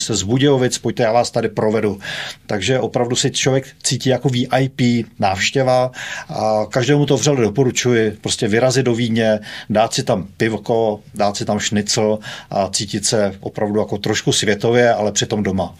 se z Budějovic, pojďte, já vás tady provedu. Takže opravdu si člověk cítí jako VIP návštěva a každému to vřele doporučuji, prostě vyrazit do Vídně, dát si tam pivko, dát si tam šnicl a cítit se opravdu jako trošku světově, ale přitom doma.